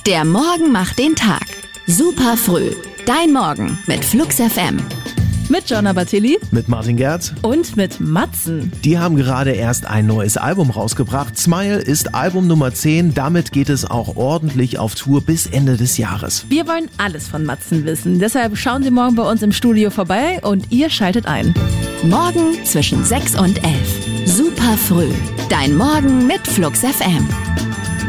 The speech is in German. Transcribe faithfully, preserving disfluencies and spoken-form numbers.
Der Morgen macht den Tag. Super früh. Dein Morgen mit Flux F M. Mit Jonna Bartilli. Mit Martin Gerz. Und mit Matzen. Die haben gerade erst ein neues Album rausgebracht. Smile ist Album Nummer zehn. Damit geht es auch ordentlich auf Tour bis Ende des Jahres. Wir wollen alles von Matzen wissen. Deshalb schauen Sie morgen bei uns im Studio vorbei und ihr schaltet ein. Morgen zwischen sechs und elf. Super früh. Dein Morgen mit Flux F M.